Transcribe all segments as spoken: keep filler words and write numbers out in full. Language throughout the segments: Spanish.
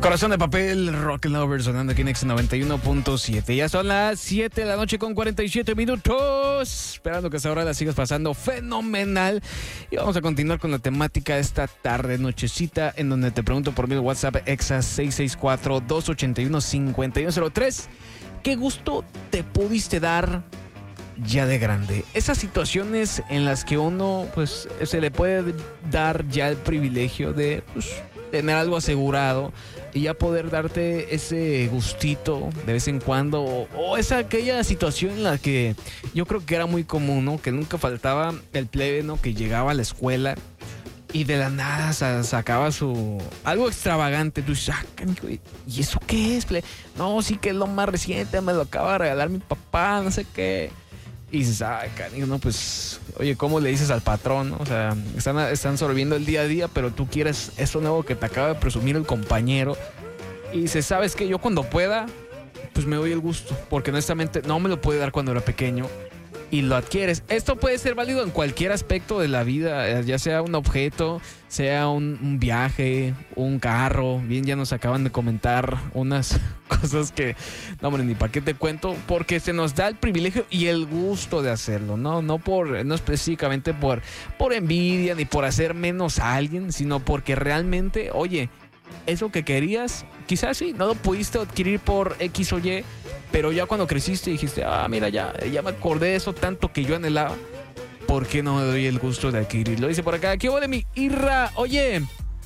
Corazón de papel, Rock and Lover sonando aquí en X noventa y uno punto siete. Ya son las siete de la noche con cuarenta y siete minutos. Esperando que hasta ahora la sigas pasando fenomenal. Y vamos a continuar con la temática de esta tarde, nochecita, en donde te pregunto por mi WhatsApp Exa seis seis cuatro, dos ocho uno, cinco uno cero tres. ¿Qué gusto te pudiste dar ya de grande? Esas situaciones en las que uno pues se le puede dar ya el privilegio de pues, tener algo asegurado y ya poder darte ese gustito de vez en cuando, o, o esa aquella situación en la que yo creo que era muy común, ¿no? Que nunca faltaba el plebe, ¿no? Que llegaba a la escuela y de la nada sacaba su algo extravagante. Tú dices, ah, canijo, ¿y eso qué es, plebe? No, sí que es lo más reciente, me lo acaba de regalar mi papá, no sé qué. Y dices, ay, canijo, no, pues, oye, ¿cómo le dices al patrón, no? O sea, están, están sorbiendo el día a día, pero tú quieres eso nuevo que te acaba de presumir el compañero. Y dices, ¿sabes qué? Yo cuando pueda, pues me doy el gusto, porque honestamente no me lo pude dar cuando era pequeño. Y lo adquieres. Esto puede ser válido en cualquier aspecto de la vida, ya sea un objeto, sea un, un viaje, un carro. Bien, ya nos acaban de comentar unas cosas que, no, hombre, ni para qué te cuento, porque se nos da el privilegio y el gusto de hacerlo, ¿no? No por, no específicamente por, por envidia ni por hacer menos a alguien, sino porque realmente, oye, eso que querías, quizás sí, no lo pudiste adquirir por X o Y, pero ya cuando creciste dijiste, ah, mira, ya, ya me acordé de eso tanto que yo anhelaba, ¿por qué no me doy el gusto de adquirirlo? Dice por acá, ¿qué hubo de mi Irra? Oye,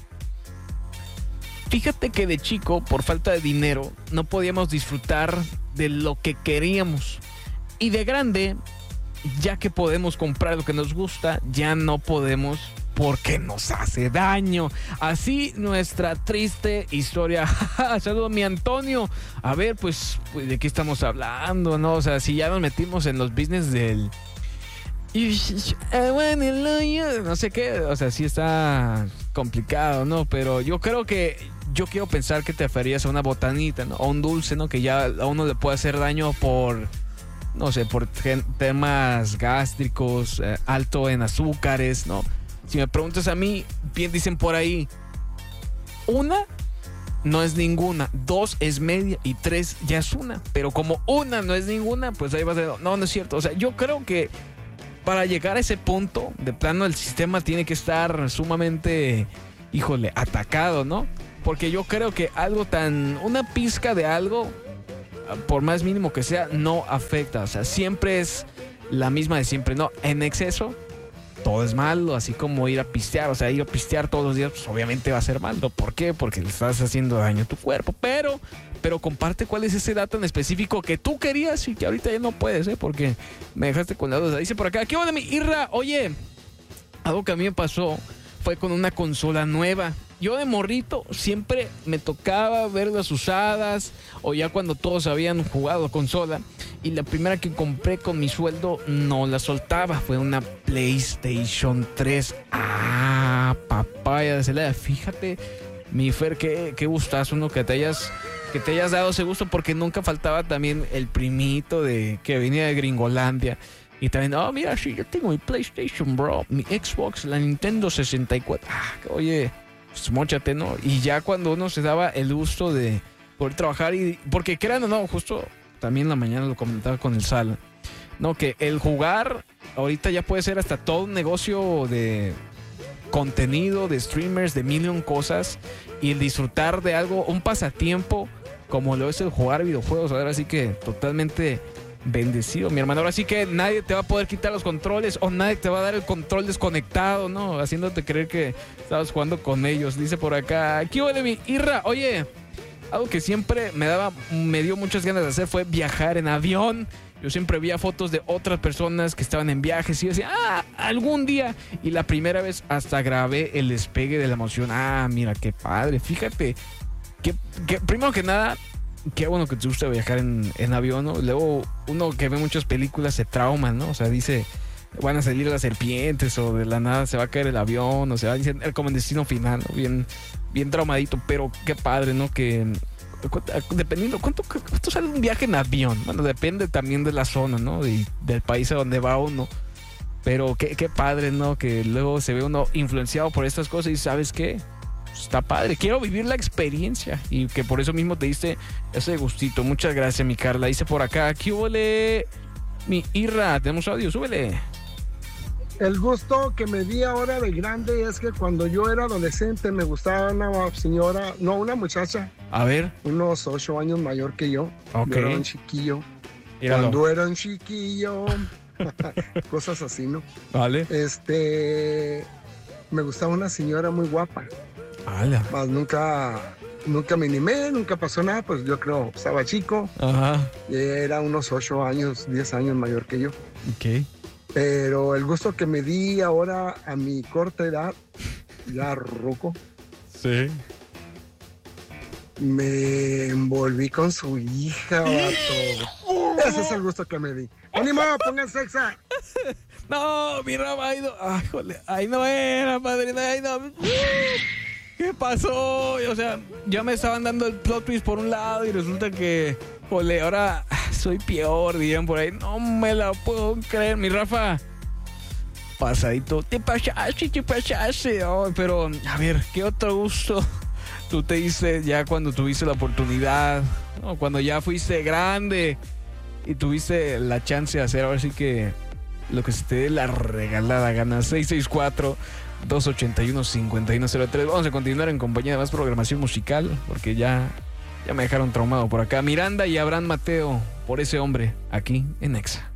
fíjate que de chico, por falta de dinero, no podíamos disfrutar de lo que queríamos. Y de grande, ya que podemos comprar lo que nos gusta, ya no podemos porque nos hace daño. Así nuestra triste historia. Saludos, mi Antonio. A ver, pues, pues, ¿de qué estamos hablando, no? O sea, si ya nos metimos en los business del... no sé qué, o sea, sí está complicado, ¿no? Pero yo creo que... Yo quiero pensar que te referías a una botanita, ¿no? O un dulce, ¿no? Que ya a uno le puede hacer daño por... No sé, por temas gástricos, eh, alto en azúcares, ¿no? Si me preguntas a mí, bien dicen por ahí, una no es ninguna, dos es media y tres ya es una. Pero como una no es ninguna, pues ahí va a ser, no, no es cierto. O sea, yo creo que para llegar a ese punto, de plano el sistema tiene que estar sumamente, híjole, atacado, ¿no? Porque yo creo que algo tan, una pizca de algo, por más mínimo que sea, no afecta. O sea, siempre es la misma de siempre, ¿no? En exceso, todo es malo, así como ir a pistear. O sea, ir a pistear todos los días, pues obviamente va a ser malo. ¿Por qué? Porque le estás haciendo daño a tu cuerpo. Pero, pero comparte cuál es ese dato en específico que tú querías y que ahorita ya no puedes, ¿eh? Porque me dejaste con la duda. Dice por acá, ¿qué onda, mi Irra? Oye, algo que a mí me pasó fue con una consola nueva. Yo de morrito siempre me tocaba ver las usadas o ya cuando todos habían jugado consola. Y la primera que compré con mi sueldo no la soltaba. Fue una PlayStation tres. Ah, papaya de celada. Fíjate, mi Fer, qué, qué gustazo, ¿no? Que te hayas, que te hayas dado ese gusto, porque nunca faltaba también el primito de que venía de Gringolandia. Y también, oh, mira, sí, yo tengo mi PlayStation, bro. Mi Xbox, la Nintendo sesenta y cuatro. Ah, oye, pues móchate, ¿no? Y ya cuando uno se daba el gusto de poder trabajar y... Porque crean o no, justo también en la mañana lo comentaba con el Sal, ¿no? Que el jugar ahorita ya puede ser hasta todo un negocio de contenido, de streamers, de million cosas. Y el disfrutar de algo, un pasatiempo, como lo es el jugar videojuegos. Ahora sí que totalmente... bendecido, mi hermano. Ahora sí que nadie te va a poder quitar los controles o nadie te va a dar el control desconectado, ¿no? Haciéndote creer que estabas jugando con ellos. Dice por acá, ¿qué hubo de mi Irra? Oye, algo que siempre me daba, me dio muchas ganas de hacer fue viajar en avión. Yo siempre veía fotos de otras personas que estaban en viajes y yo decía, ah, algún día. Y la primera vez hasta grabé el despegue de la emoción. Ah, mira, qué padre. Fíjate, que, que primero que nada, qué bueno que te gusta viajar en, en avión, ¿no? Luego uno que ve muchas películas se trauma, ¿no? O sea, dice, van a salir las serpientes o de la nada se va a caer el avión, o sea, dicen como en Destino Final, ¿no? Bien, bien traumadito, pero qué padre, ¿no? Que dependiendo, ¿cuánto, cuánto sale un viaje en avión? Bueno, depende también de la zona, ¿no? Y del país a donde va uno. Pero qué, qué padre, ¿no? Que luego se ve uno influenciado por estas cosas y ¿sabes qué? está padre. Quiero vivir la experiencia y que por eso mismo te diste ese gustito. Muchas gracias, mi Carla. Dice por acá, ¿qué huele? Mi Irra, tenemos audio, súbele. El gusto que me di ahora de grande es que cuando yo era adolescente me gustaba una señora, no, una muchacha. A ver. Unos ocho años mayor que yo. Ok. Yo era un chiquillo. Míralo. Cuando era un chiquillo. Cosas así, ¿no? Vale. Este, me gustaba una señora muy guapa. Ala. Más nunca, nunca me animé, nunca pasó nada, pues yo creo, estaba chico. Ajá. Y era unos ocho años, diez años mayor que yo. Ok. Pero el gusto que me di ahora a mi corta edad, ya ruco, Sí. me envolví con su hija, vato. Ese es el gusto que me di. ¡Ánimo, pongan sexa! No, mi Rafa, ahí no. Ay, jole, ahí no era, padrino, ahí no. ¿Qué pasó? O sea, ya me estaban dando el plot twist por un lado y resulta que, jole, ahora soy peor, dirían por ahí. No me la puedo creer, mi Rafa. Pasadito, te pasaste, te pasaste. Oh, pero, a ver, ¿qué otro gusto tú te diste ya cuando tuviste la oportunidad? ¿No? Cuando ya fuiste grande y tuviste la chance de hacer, ahora sí que lo que se te dé la regalada gana. Seis seis cuatro, dos ocho uno, cinco uno cero tres. Vamos a continuar en compañía de más programación musical porque ya, ya me dejaron traumado por acá. Miranda y Abraham Mateo, por ese hombre, aquí en Exa.